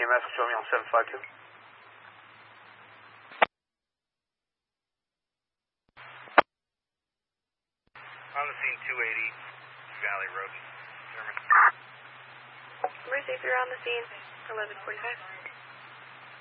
EMS, show me on 752. On the scene, 280 Valley Road. German. Mercy, if you're on the scene, 1145.